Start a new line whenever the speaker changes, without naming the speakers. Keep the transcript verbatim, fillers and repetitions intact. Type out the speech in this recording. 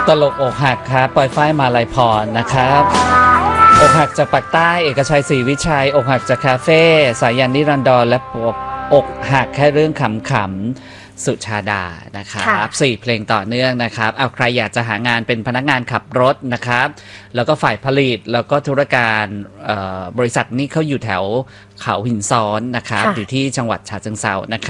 ตลกอกหักครับปล่อยฝ้ายมาลัยพรนะครับอกหักจากปากใต้เอกชัยศรีวิชัยอกหักจากคาเฟ่สายันนิรันดรและอกหักแค่เรื่องขำๆสุชาดานะครับสี่เพลงต่อเนื่องนะครับเอาใครอยากจะหางานเป็นพนักงานขับรถนะครับแล้วก็ฝ่ายผลิตแล้วก็ธุรการบริษัทนี้เขาอยู่แถวเขาหินซ้อนนะครับอยู่ที่จังหวัดฉะเชิงเทรานะครับ